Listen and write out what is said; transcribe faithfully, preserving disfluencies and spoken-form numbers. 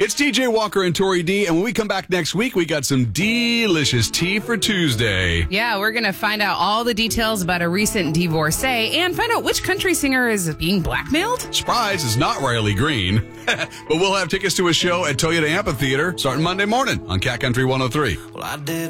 It's T J Walker and Tori D, and when we come back next week, we got some delicious tea for Tuesday. Yeah, we're going to find out all the details about a recent divorcee and find out which country singer is being blackmailed. Surprise, it's not Riley Green. But we'll have tickets to a show at Toyota Amphitheater starting Monday morning on Cat Country one oh three. Well, I did